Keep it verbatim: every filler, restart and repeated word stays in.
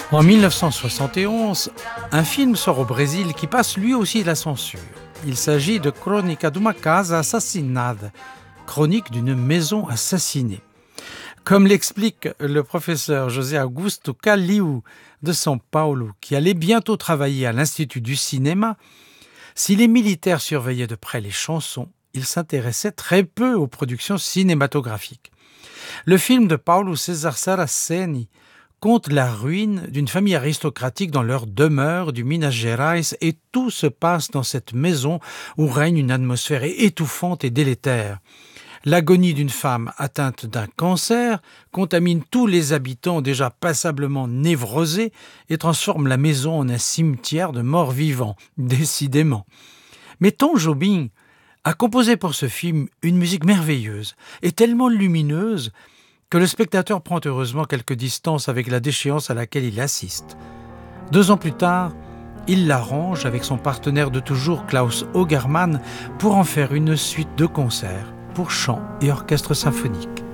En mille neuf cent soixante et onze, un film sort au Brésil qui passe lui aussi la censure. Il s'agit de Crônica de uma casa assassinada, chronique d'une maison assassinée. Comme l'explique le professeur José Augusto Calil de São Paulo, qui allait bientôt travailler à l'Institut du cinéma, si les militaires surveillaient de près les chansons, ils s'intéressaient très peu aux productions cinématographiques. Le film de Paulo César Saraceni conte la ruine d'une famille aristocratique dans leur demeure du Minas Gerais et tout se passe dans cette maison où règne une atmosphère étouffante et délétère. L'agonie d'une femme atteinte d'un cancer contamine tous les habitants déjà passablement névrosés et transforme la maison en un cimetière de morts vivants, décidément. Mais Tom Jobim a composé pour ce film une musique merveilleuse et tellement lumineuse que le spectateur prend heureusement quelques distances avec la déchéance à laquelle il assiste. Deux ans plus tard, il l'arrange avec son partenaire de toujours Klaus Ogerman pour en faire une suite de concerts pour chant et orchestre symphonique.